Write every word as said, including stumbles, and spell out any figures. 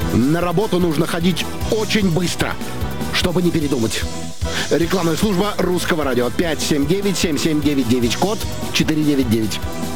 На работу нужно ходить очень быстро, чтобы не передумать. Рекламная служба Русского радио. пять семь девять семь семь девять девять, код четыре девять девять.